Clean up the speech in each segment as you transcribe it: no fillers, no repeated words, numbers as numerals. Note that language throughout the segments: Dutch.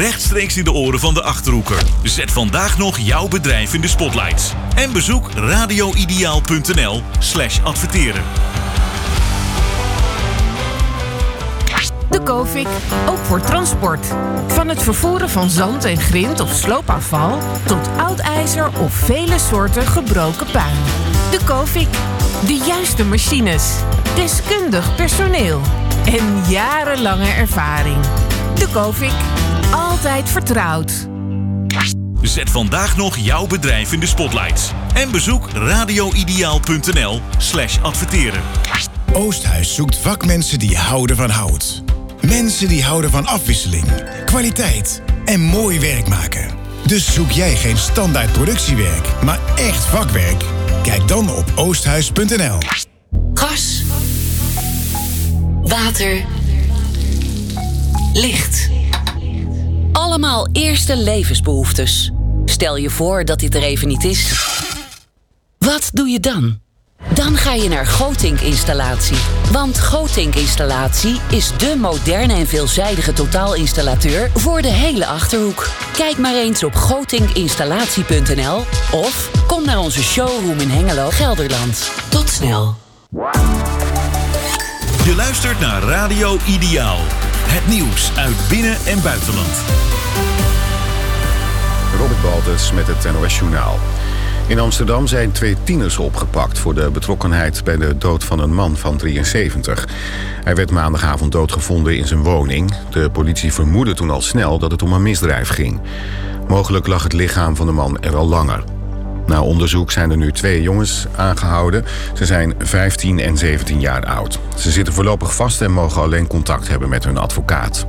rechtstreeks in de oren van de Achterhoeker. Zet vandaag nog jouw bedrijf in de spotlights. En bezoek radioideaal.nl/adverteren. De Covik, ook voor transport. Van het vervoeren van zand en grind of sloopafval tot oud ijzer of vele soorten gebroken puin. De Covik, de juiste machines, deskundig personeel en jarenlange ervaring. De Covik, altijd vertrouwd. Zet vandaag nog jouw bedrijf in de spotlights. En bezoek radioideaal.nl/adverteren. Oosthuis zoekt vakmensen die houden van hout. Mensen die houden van afwisseling, kwaliteit en mooi werk maken. Dus zoek jij geen standaard productiewerk, maar echt vakwerk? Kijk dan op oosthuis.nl. Gas, water, licht. Allemaal eerste levensbehoeftes. Stel je voor dat dit er even niet is. Wat doe je dan? Dan ga je naar Gotink Installatie. Want Gotink Installatie is dé moderne en veelzijdige totaalinstallateur voor de hele Achterhoek. Kijk maar eens op gotinkinstallatie.nl of kom naar onze showroom in Hengelo, Gelderland. Tot snel. Je luistert naar Radio Ideaal. Het nieuws uit binnen- en buitenland. Robert Baltus met het NOS Journaal. In Amsterdam zijn 2 tieners opgepakt voor de betrokkenheid bij de dood van een man van 73. Hij werd maandagavond doodgevonden in zijn woning. De politie vermoedde toen al snel dat het om een misdrijf ging. Mogelijk lag het lichaam van de man er al langer. Na onderzoek zijn er nu 2 jongens aangehouden. Ze zijn 15 en 17 jaar oud. Ze zitten voorlopig vast en mogen alleen contact hebben met hun advocaat.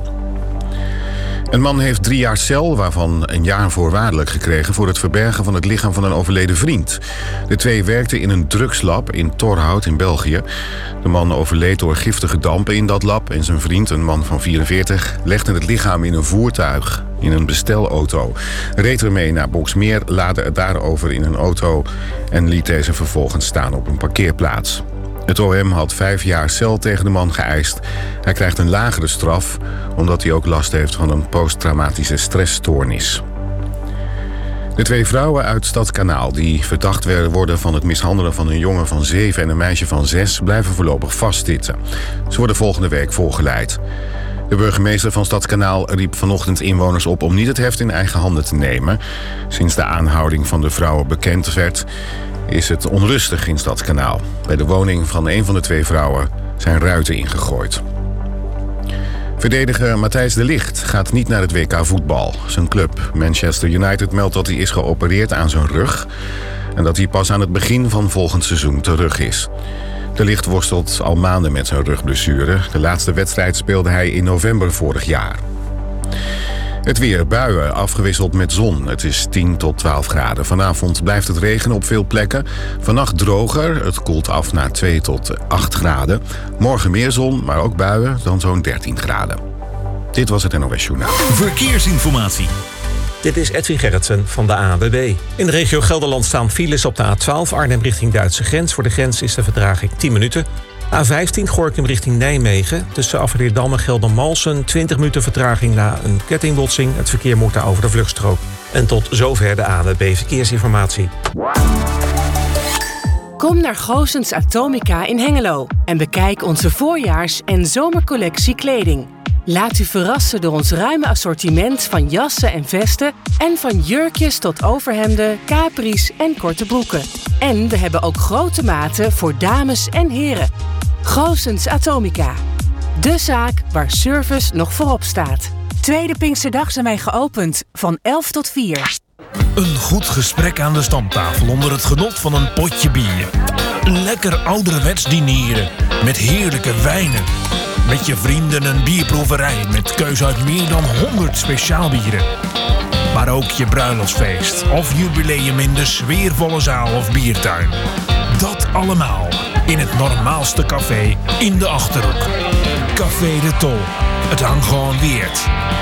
Een man heeft 3 jaar cel, waarvan een jaar voorwaardelijk gekregen voor het verbergen van het lichaam van een overleden vriend. De 2 werkten in een drugslab in Torhout in België. De man overleed door giftige dampen in dat lab en zijn vriend, een man van 44, legde het lichaam in een voertuig, in een bestelauto. Reed ermee naar Boxmeer, laadde het daarover in een auto en liet deze vervolgens staan op een parkeerplaats. Het OM had 5 jaar cel tegen de man geëist. Hij krijgt een lagere straf, omdat hij ook last heeft van een posttraumatische stressstoornis. De 2 vrouwen uit Stadskanaal die verdacht worden van het mishandelen van een jongen van 7 en een meisje van 6... blijven voorlopig vastzitten. Ze worden volgende week voorgeleid. De burgemeester van Stadskanaal riep vanochtend inwoners op om niet het heft in eigen handen te nemen. Sinds de aanhouding van de vrouwen bekend werd, is het onrustig in Stadskanaal. Bij de woning van een van de 2 vrouwen zijn ruiten ingegooid. Verdediger Matthijs de Ligt gaat niet naar het WK voetbal. Zijn club Manchester United meldt dat hij is geopereerd aan zijn rug en dat hij pas aan het begin van volgend seizoen terug is. De Ligt worstelt al maanden met zijn rugblessure. De laatste wedstrijd speelde hij in november vorig jaar. Het weer, buien, afgewisseld met zon. Het is 10 tot 12 graden. Vanavond blijft het regenen op veel plekken. Vannacht droger, het koelt af naar 2 tot 8 graden. Morgen meer zon, maar ook buien, dan zo'n 13 graden. Dit was het NOS Journaal. Verkeersinformatie. Dit is Edwin Gerritsen van de ANWB. In de regio Gelderland staan files op de A12 Arnhem richting Duitse grens. Voor de grens is de vertraging 10 minuten. A15 Gorinchem richting Nijmegen. Tussen Afweerdam en Geldermalsen 20 minuten vertraging na een kettingbotsing. Het verkeer moet daar over de vluchtstrook. En tot zover de ANWB Verkeersinformatie. Kom naar Goossens Atomica in Hengelo en bekijk onze voorjaars- en zomercollectie kleding. Laat u verrassen door ons ruime assortiment van jassen en vesten en van jurkjes tot overhemden, capris en korte broeken. En we hebben ook grote maten voor dames en heren. Goossens Atomica. De zaak waar service nog voorop staat. Tweede Pinksterdag zijn wij geopend van 11 tot 4. Een goed gesprek aan de stamtafel onder het genot van een potje bier. Lekker ouderwets dineren met heerlijke wijnen. Met je vrienden een bierproeverij met keuze uit meer dan 100 speciaalbieren. Maar ook je bruiloftsfeest of jubileum in de sfeervolle zaal of biertuin. Dat allemaal in het normaalste café in de Achterhoek. Café de Tol. Het hangt gewoon weerd.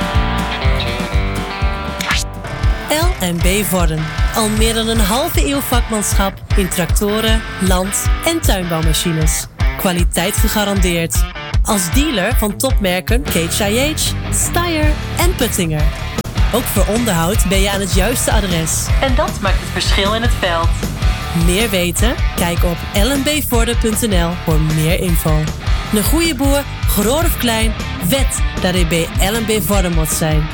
L&B Vorden. Al meer dan een halve eeuw vakmanschap in tractoren, land- en tuinbouwmachines. Kwaliteit gegarandeerd. Als dealer van topmerken Cage IH, Steyr en Puttinger. Ook voor onderhoud ben je aan het juiste adres. En dat maakt het verschil in het veld. Meer weten? Kijk op lnbvorden.nl voor meer info. Een goede boer, groot of klein, wet dat hij bij LNB Vorden moet zijn.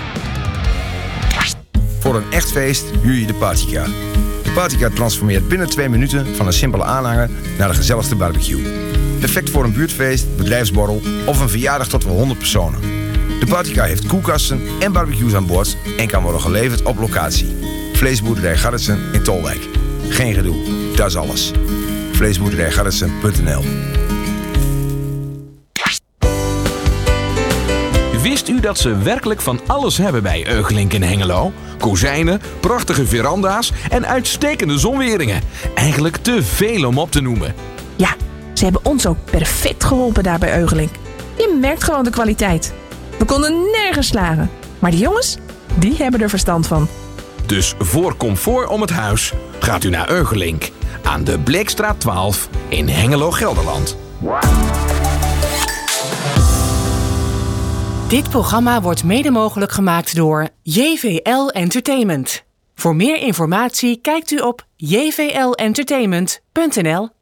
Voor een echt feest huur je de Partycar. De Partycar transformeert binnen 2 minuten van een simpele aanhanger naar de gezelligste barbecue. Perfect voor een buurtfeest, bedrijfsborrel of een verjaardag tot wel 100 personen. De Partycar heeft koelkasten en barbecues aan boord en kan worden geleverd op locatie. Vleesboerderij Garretsen in Tolwijk. Geen gedoe, dat is alles. Vleesboerderijgarretsen.nl. Wist u dat ze werkelijk van alles hebben bij Eugelink in Hengelo? Kozijnen, prachtige veranda's en uitstekende zonweringen. Eigenlijk te veel om op te noemen. Ja, ze hebben ons ook perfect geholpen daar bij Eugelink. Je merkt gewoon de kwaliteit. We konden nergens slagen. Maar die jongens, die hebben er verstand van. Dus voor comfort om het huis gaat u naar Eugelink. Aan de Bleekstraat 12 in Hengelo, Gelderland. Dit programma wordt mede mogelijk gemaakt door JVL Entertainment. Voor meer informatie kijkt u op jvlentertainment.nl.